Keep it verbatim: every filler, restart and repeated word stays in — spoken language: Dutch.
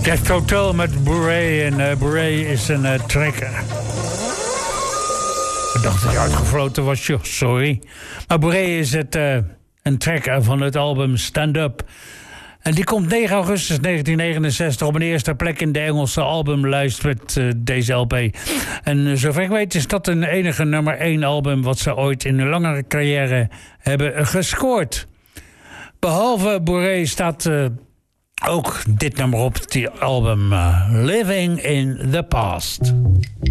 Death Hotel met Bourré. En uh, Bourré is een uh, trekker. Ik dacht dat hij uitgefloten was, joh, sorry. Maar Bourré is het, uh, een tracker van het album Stand Up. En die komt negen augustus negentien negenenzestig op een eerste plek in de Engelse albumlijst met uh, deze L P. En uh, zover ik weet is dat een enige nummer één album wat ze ooit in hun langere carrière hebben gescoord. Behalve Bourré staat uh, ook dit nummer op het album uh, Living in the Past.